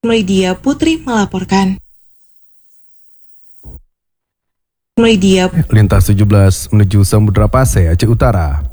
Media Putri melaporkan. Media Lintas 17 menuju Samudra Pasai, Aceh Utara.